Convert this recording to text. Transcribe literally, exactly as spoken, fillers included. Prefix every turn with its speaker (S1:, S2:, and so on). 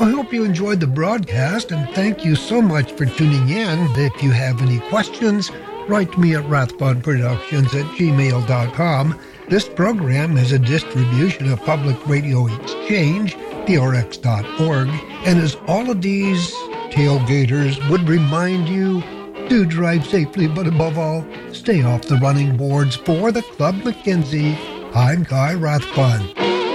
S1: I hope you enjoyed the broadcast, and thank you so much for tuning in. If you have any questions, write to me at rathbunproductions at gmail dot com. This program is a distribution of Public Radio Exchange, P R X dot org, and as all of these tailgaters would remind you, do drive safely, but above all, stay off the running boards. For the Club Mackenzie, I'm Guy Rathbun.